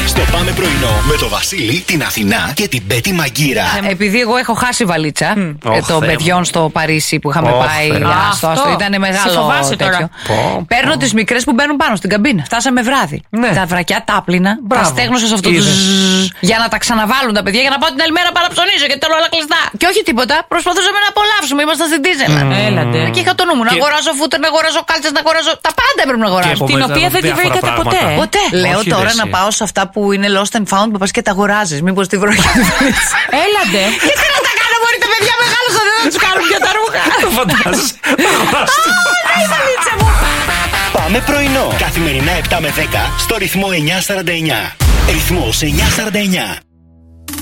Στο Πάμε πρωινό με το Βασίλη, την Αθηνά και την Πέτη Μαγκύρα. Επειδή εγώ έχω χάσει βαλίτσα των παιδιών στο Παρίσι που είχαμε πάει στο Άστρο, ήταν μεγάλο τέτοιο. Παίρνω τις μικρές που μπαίνουν πάνω στην καμπίνα. Φτάσαμε βράδυ. Τα βρακιά τα άπλυνα, τα στέγνωσα σε αυτό το για να τα ξαναβάλουν τα παιδιά για να πάω την άλλη μέρα παραψωνίζω γιατί θέλω όλα κλειστά. Και όχι τίποτα, προσπαθούσαμε να απολαύσουμε. Ήμασταν στην Disneyland. Έλατε. Και είχα το νου μου να αγοράζω φούτερ, να αγοράζω κάλτσες, να αγοράζω. Τα πάντα έπρεπε να αγοράζω. Την οποία δεν τη βρήκατε ποτέ. Ποτέ. Λέω τώρα να πάω σε αυτά που είναι lost and found που πας και τα αγοράζεις. Μήπως τη βρω και τη βρεις. Έλατε. Γιατί να τα κάνω, μπορεί τα παιδιά μεγάλωσαν, δεν θα τους κάνουν πια τα ρούχα. Το φαντάζεσαι. Η βαλίτσα μου. Πάμε πρωινό. Καθημερινά 7 με 10 στο ρυθμό 949. Ρυθμός 949.